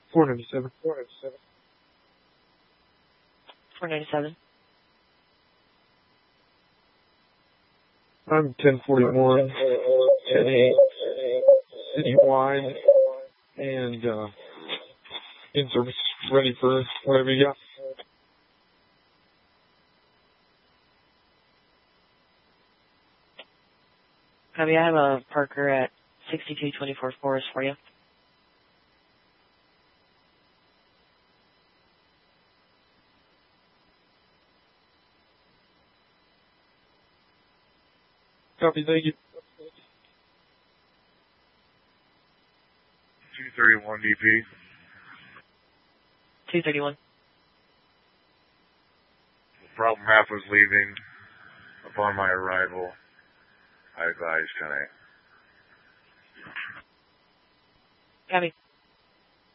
497. 497. I'm 1041 citywide and in service, ready for whatever you got. Copy, I have a Parker at 6224 Forest for you. Copy, thank you. 231 DP. 231. Problem half was leaving. Upon my arrival, I advised 10-8. Copy.